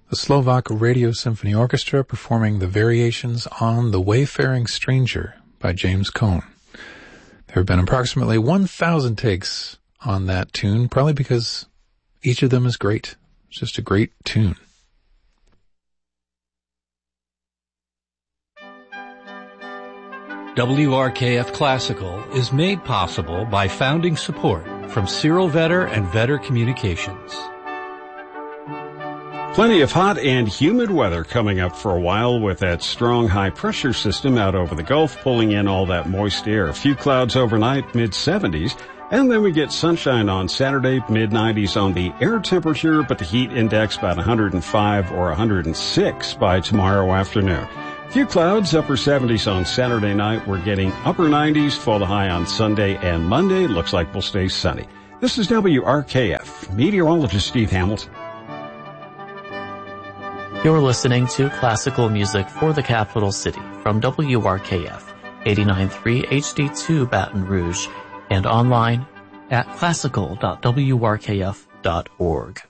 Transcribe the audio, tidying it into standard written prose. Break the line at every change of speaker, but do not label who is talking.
the Slovak Radio Symphony Orchestra performing the variations on The Wayfaring Stranger by James Cohn. There have been approximately 1,000 takes on that tune, probably because each of them is great. It's just a great tune.
WRKF Classical is made possible by founding support from Cyril Vetter and Vetter Communications.
Plenty of hot and humid weather coming up for a while with that strong high-pressure system out over the Gulf pulling in all that moist air. A few clouds overnight, mid-70s, and then we get sunshine on Saturday, mid-90s on the air temperature, but the heat index about 105 or 106 by tomorrow afternoon. Few clouds, upper 70s on Saturday night. We're getting upper 90s for the high on Sunday and Monday. Looks like we'll stay sunny. This is WRKF. Meteorologist Steve Hamilton.
You're listening to classical music for the capital city from WRKF 89.3 HD2 Baton Rouge and online at classical.wrkf.org.